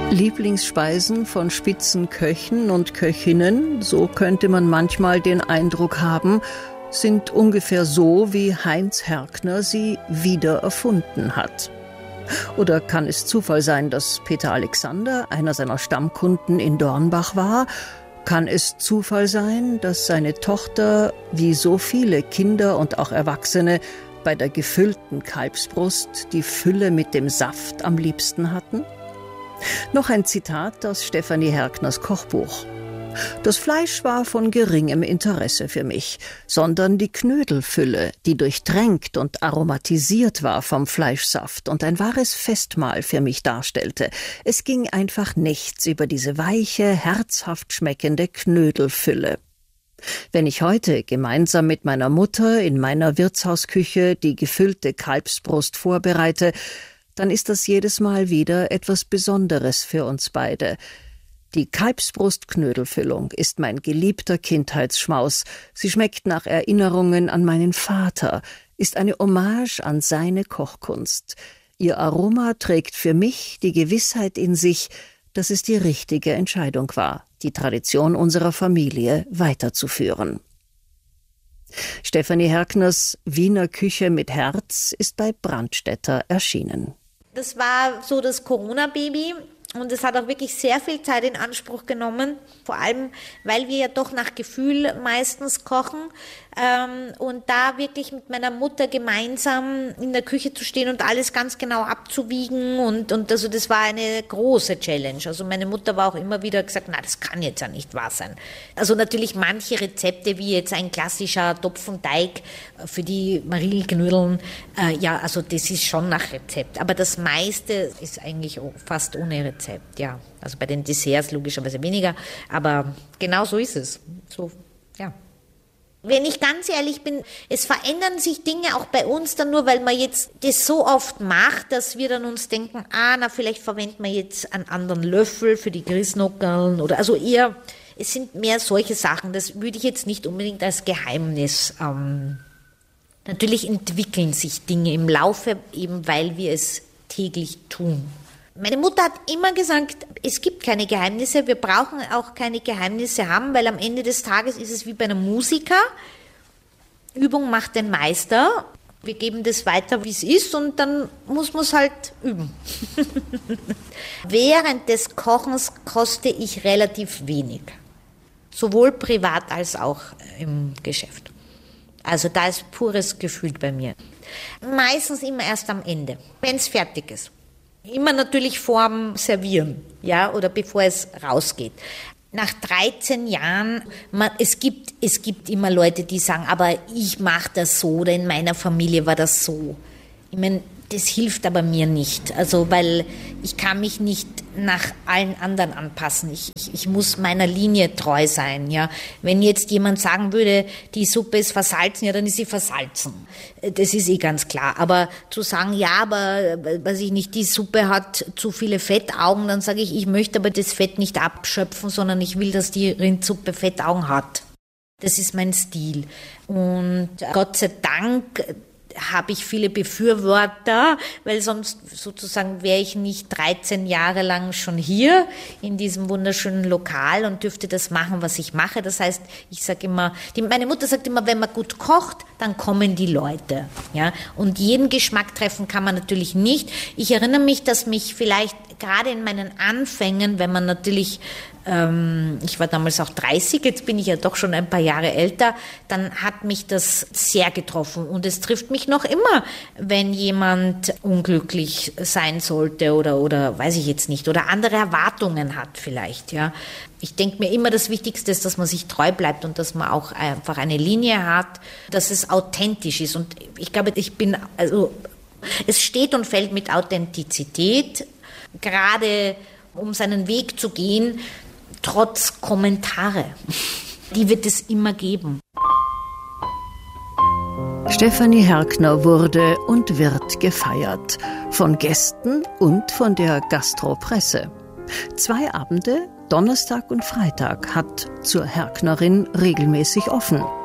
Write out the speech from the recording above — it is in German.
Lieblingsspeisen von Spitzenköchen und Köchinnen, so könnte man manchmal den Eindruck haben, sind ungefähr so, wie Heinz Herkner sie wieder erfunden hat. Oder kann es Zufall sein, dass Peter Alexander einer seiner Stammkunden in Dornbach war? Kann es Zufall sein, dass seine Tochter, wie so viele Kinder und auch Erwachsene, bei der gefüllten Kalbsbrust die Fülle mit dem Saft am liebsten hatten? Noch ein Zitat aus Stefanie Herkners Kochbuch. Das Fleisch war von geringem Interesse für mich, sondern die Knödelfülle, die durchtränkt und aromatisiert war vom Fleischsaft und ein wahres Festmahl für mich darstellte. Es ging einfach nichts über diese weiche, herzhaft schmeckende Knödelfülle. Wenn ich heute gemeinsam mit meiner Mutter in meiner Wirtshausküche die gefüllte Kalbsbrust vorbereite, dann ist das jedes Mal wieder etwas Besonderes für uns beide. Die Kalbsbrustknödelfüllung ist mein geliebter Kindheitsschmaus. Sie schmeckt nach Erinnerungen an meinen Vater, ist eine Hommage an seine Kochkunst. Ihr Aroma trägt für mich die Gewissheit in sich, dass es die richtige Entscheidung war, die Tradition unserer Familie weiterzuführen. Stefanie Herkners Wiener Küche mit Herz ist bei Brandstätter erschienen. Das war so das Corona-Baby und es hat auch wirklich sehr viel Zeit in Anspruch genommen, vor allem, weil wir ja doch nach Gefühl meistens kochen und da wirklich mit meiner Mutter gemeinsam in der Küche zu stehen und alles ganz genau abzuwiegen und also das war eine große Challenge. Also meine Mutter war auch immer wieder gesagt, na, das kann jetzt ja nicht wahr sein. Also natürlich manche Rezepte, wie jetzt ein klassischer Topfenteig für die Marillenknödeln, ja, also das ist schon nach Rezept, aber das meiste ist eigentlich fast ohne Rezept, ja. Also bei den Desserts logischerweise weniger, aber genau so ist es. So, ja. Wenn ich ganz ehrlich bin, es verändern sich Dinge auch bei uns dann nur, weil man jetzt das so oft macht, dass wir dann uns denken, vielleicht verwenden wir jetzt einen anderen Löffel für die Grießnockerln oder also eher, es sind mehr solche Sachen, das würde ich jetzt nicht unbedingt als Geheimnis. Natürlich entwickeln sich Dinge im Laufe, eben weil wir es täglich tun. Meine Mutter hat immer gesagt, es gibt keine Geheimnisse, wir brauchen auch keine Geheimnisse haben, weil am Ende des Tages ist es wie bei einem Musiker. Übung macht den Meister. Wir geben das weiter, wie es ist und dann muss man es halt üben. Während des Kochens koste ich relativ wenig. Sowohl privat als auch im Geschäft. Also da ist pures Gefühl bei mir. Meistens immer erst am Ende, wenn es fertig ist. Immer natürlich vorm Servieren, ja, oder bevor es rausgeht. Nach 13 Jahren, es gibt immer Leute, die sagen, aber ich mache das so oder in meiner Familie war das so. Ich meine, das hilft aber mir nicht, also weil ich kann mich nicht nach allen anderen anpassen. Ich muss meiner Linie treu sein, ja. Wenn jetzt jemand sagen würde, die Suppe ist versalzen, ja, dann ist sie versalzen. Das ist ganz klar. Aber zu sagen, ja, aber weiß ich nicht, die Suppe hat zu viele Fettaugen, dann sage ich möchte aber das Fett nicht abschöpfen, sondern ich will, dass die Rindsuppe Fettaugen hat. Das ist mein Stil. Und Gott sei Dank habe ich viele Befürworter, weil sonst sozusagen wäre ich nicht 13 Jahre lang schon hier in diesem wunderschönen Lokal und dürfte das machen, was ich mache. Das heißt, ich sage immer, meine Mutter sagt immer, wenn man gut kocht, dann kommen die Leute. Ja? Und jeden Geschmack treffen kann man natürlich nicht. Ich erinnere mich, dass mich vielleicht gerade in meinen Anfängen, wenn man natürlich ich war damals auch 30, jetzt bin ich ja doch schon ein paar Jahre älter, dann hat mich das sehr getroffen und es trifft mich noch immer, wenn jemand unglücklich sein sollte oder weiß ich jetzt nicht, oder andere Erwartungen hat vielleicht, ja. Ich denke mir immer, das Wichtigste ist, dass man sich treu bleibt und dass man auch einfach eine Linie hat, dass es authentisch ist und ich glaube, es steht und fällt mit Authentizität, gerade um seinen Weg zu gehen, trotz Kommentare. Die wird es immer geben. Stefanie Herkner wurde und wird gefeiert. Von Gästen und von der Gastropresse. 2 Abende, Donnerstag und Freitag, hat zur Herknerin regelmäßig offen.